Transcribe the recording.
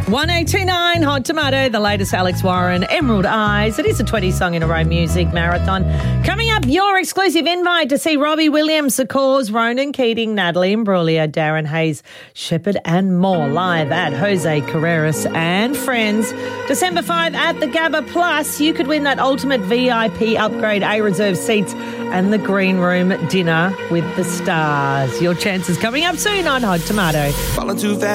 1829 Hot Tomato, the latest Alex Warren, Emerald Eyes. It is a 20 song in a row music marathon. Coming up, your exclusive invite to see Robbie Williams, The Cause, Ronan Keating, Natalie Imbruglia, Darren Hayes, Shepherd and more live at Jose Carreras and Friends. December 5 at the Gabba Plus. You could win that ultimate VIP upgrade, A reserve seats and the green room dinner with the stars. Your chances coming up soon on Hot Tomato. Falling too fast.